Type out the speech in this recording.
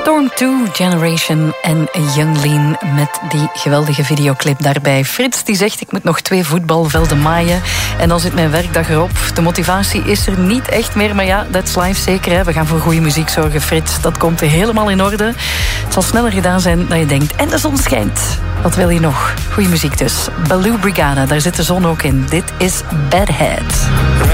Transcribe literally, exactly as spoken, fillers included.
Storm two Generation en Young Lean met die geweldige videoclip daarbij. Frits die zegt, ik moet nog twee voetbalvelden maaien en dan zit mijn werkdag erop. De motivatie is er niet echt meer, maar ja, that's life zeker. Hè? We gaan voor goede muziek zorgen, Frits. Dat komt helemaal in orde. Het zal sneller gedaan zijn dan je denkt. En de zon schijnt. Wat wil je nog? Goede muziek dus. Baloo Brigada, daar zit de zon ook in. Dit is Bad Head.